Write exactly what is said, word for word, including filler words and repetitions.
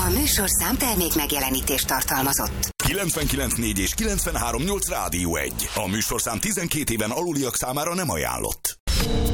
A műsorszám termék megjelenítést tartalmazott. kilencvenkilenc négy és kilencvenhárom nyolc Rádió egy. A műsorszám tizenkét éven aluliak számára nem ajánlott.